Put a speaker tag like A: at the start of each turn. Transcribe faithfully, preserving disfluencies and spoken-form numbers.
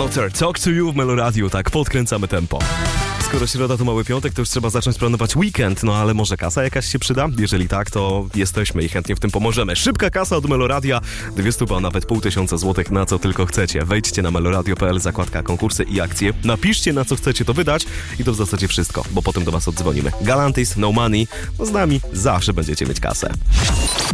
A: Another Talk to You w Meloradiu, tak podkręcamy tempo. Skoro środa to mały piątek, to już trzeba zacząć planować weekend, no ale może kasa jakaś się przyda? Jeżeli tak, to jesteśmy i chętnie w tym pomożemy. Szybka kasa od Meloradia, dwie stówy, a nawet pół tysiąca złotych, na co tylko chcecie. Wejdźcie na meloradio kropka p l, zakładka konkursy i akcje, napiszcie na co chcecie to wydać i to w zasadzie wszystko, bo potem do was oddzwonimy. Galantis, No Money, no z nami zawsze będziecie mieć kasę.